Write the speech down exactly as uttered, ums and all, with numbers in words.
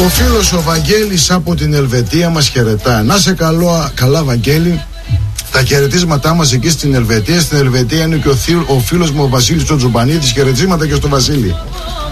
Ο φίλος ο Βαγγέλης από την Ελβετία μας χαιρετά. Να σε καλό, καλά Βαγγέλη. Τα χαιρετίσματά μας εκεί στην Ελβετία. Στην Ελβετία είναι και ο, θύ, ο φίλος μου ο Βασίλης ο Τζουμπανίτης. Χαιρετίσματα και στο Βασίλη.